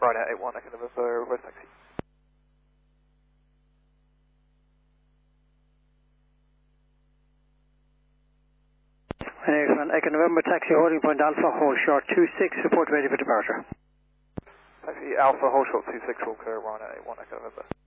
Ryanair 81 Echo November, reverse taxi. Echo November, taxi holding point Alpha, hold short 26, report ready for departure. Taxi Alpha, hold short 26, will clear Ryanair 81 Echo November.